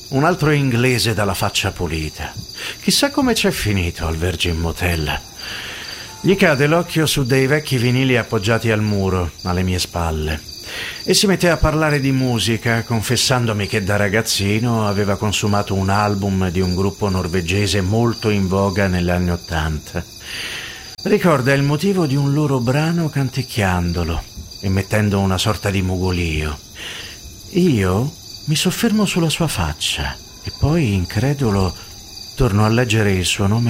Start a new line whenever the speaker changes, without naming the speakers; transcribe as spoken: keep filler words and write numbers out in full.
un altro inglese dalla faccia pulita. Chissà come c'è finito al Virgin Motel. Gli cade l'occhio su dei vecchi vinili appoggiati al muro, alle mie spalle, e si mette a parlare di musica, confessandomi che da ragazzino aveva consumato un album di un gruppo norvegese molto in voga negli anni Ottanta. Ricorda il motivo di un loro brano canticchiandolo, emettendo una sorta di mugolio. Io mi soffermo sulla sua faccia e poi, incredulo, torno a leggere il suo nome